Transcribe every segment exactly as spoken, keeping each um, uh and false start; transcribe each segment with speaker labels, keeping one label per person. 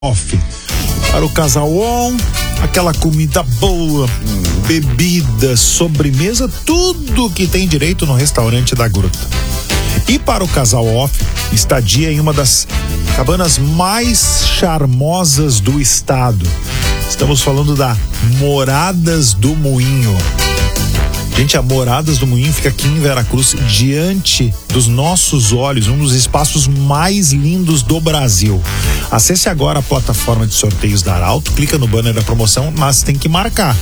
Speaker 1: off. Para o casal on, aquela comida boa, bebida, sobremesa, tudo que tem direito no restaurante da Gruta. E para o casal off, estadia em uma das cabanas mais charmosas do estado. Estamos falando da Moradas do Moinho. Gente, a Moradas do Moinho fica aqui em Veracruz, diante dos nossos olhos, um dos espaços mais lindos do Brasil. Acesse agora a plataforma de sorteios da Arauto, clica no banner da promoção, mas tem que marcar.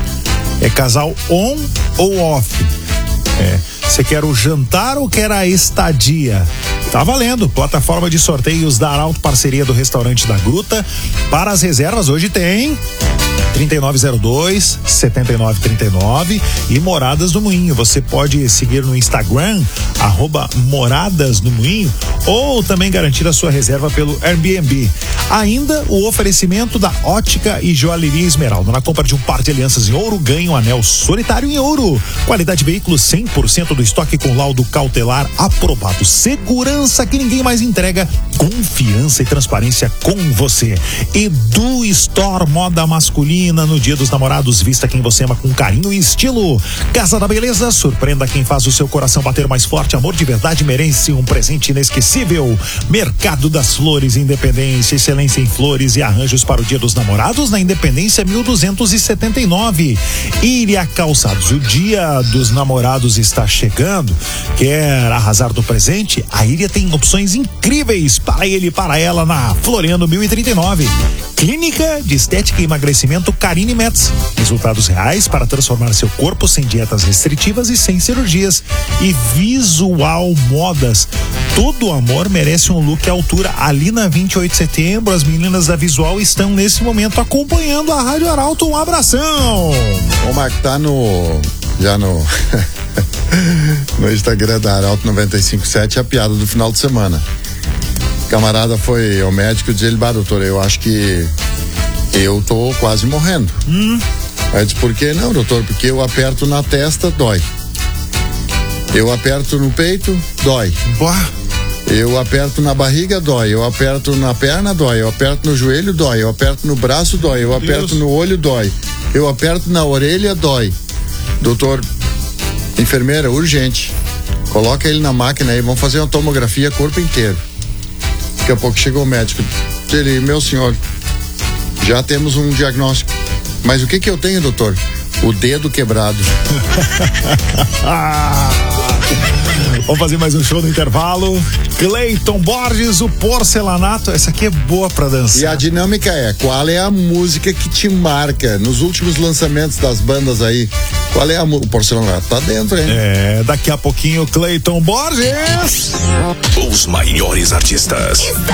Speaker 1: É casal on ou off? É, você quer o jantar ou quer a estadia? Tá valendo, plataforma de sorteios da Arauto, parceria do restaurante da Gruta. Para as reservas, hoje tem trinta e nove zero dois, setenta e nove trinta e nove e Moradas do Moinho. Você pode seguir no Instagram, arroba Moradas do Moinho, ou também garantir a sua reserva pelo Airbnb. Ainda o oferecimento da Ótica e Joalheria Esmeralda. Na compra de um par de alianças em ouro, ganhe um anel solitário em ouro. Qualidade veículos, cem por cento do estoque com laudo cautelar aprovado. Segurança que ninguém mais entrega. Confiança e transparência com você. Edu Store, moda masculina no Dia dos Namorados, vista quem você ama com carinho e estilo. Casa da Beleza, surpreenda quem faz o seu coração bater mais forte. Amor de verdade merece um presente inesquecível. Mercado das Flores, Independência, excelência em flores e arranjos para o Dia dos Namorados na Independência mil duzentos e setenta e nove. Iria Calçados, o Dia dos Namorados está chegando. Quer arrasar do presente? A Iria tem opções incríveis para ele e para ela na Floriano mil e trinta e nove. Clínica de Estética e Emagrecimento Carine Metz. Resultados reais para transformar seu corpo sem dietas restritivas e sem cirurgias. E Visual Modas. Todo amor merece um look à altura. Ali na vinte e oito de setembro, as meninas da Visual estão nesse momento acompanhando a Rádio Arauto. Um abração!
Speaker 2: Ô Marco, tá no... já no... no Instagram da Arauto noventa e cinco sete a piada do final de semana. O camarada foi ao médico e disse ele, bah, doutor, eu acho que eu tô quase morrendo. Hum. Aí disse, por que não, doutor? Porque eu aperto na testa, dói. Eu aperto no peito, dói.
Speaker 1: Boa.
Speaker 2: Eu aperto na barriga, dói. Eu aperto na perna, dói. Eu aperto no joelho, dói. Eu aperto no braço, dói. Eu aperto Deus. No olho, dói. Eu aperto na orelha, dói. Doutor, enfermeira, urgente. Coloca ele na máquina aí, vamos fazer uma tomografia corpo inteiro. Daqui a pouco chegou o médico. Ele, meu senhor, já temos um diagnóstico. Mas o que que eu tenho, doutor? O dedo quebrado.
Speaker 1: Vamos fazer mais um show no intervalo. Cleiton Borges, o Porcelanato. Essa aqui é boa pra dançar.
Speaker 2: E a dinâmica é, qual é a música que te marca nos últimos lançamentos das bandas aí? Qual é a música? O Porcelanato tá dentro, hein?
Speaker 1: É, daqui a pouquinho Cleiton Borges.
Speaker 3: Os maiores artistas.